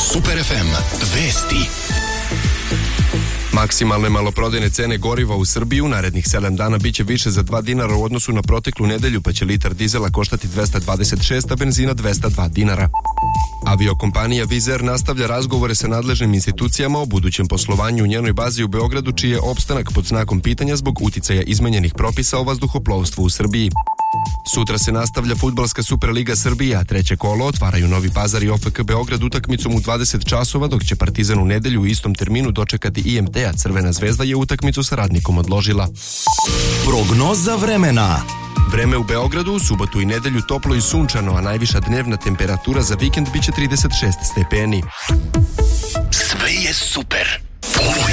Super FM. Vesti. Maksimalne maloprodajne cene goriva u Srbiji u narednih 7 dana biće više za 2 dinara u odnosu na proteklu nedelju, pa će litar dizela koštati 226, a benzina 202 dinara. Aviokompanija Wizz Air nastavlja razgovore sa nadležnim institucijama o budućem poslovanju u njenoj bazi u Beogradu, čiji je opstanak pod znakom pitanja zbog uticaja izmenjenih propisa o vazduhoplovstvu u Srbiji. Sutra se nastavlja Fudbalska Superliga Srbije, a treće kolo otvaraju Novi Pazar i OFK Beograd utakmicom u 20 časova, dok će Partizan u nedelju u istom terminu dočekati IMT, a Crvena zvezda je utakmicu sa Radnikom odložila. Prognoza vremena. Vreme u Beogradu u subotu i nedelju toplo i sunčano, a najviša dnevna temperatura za vikend biće 36 stepeni. Sve je super.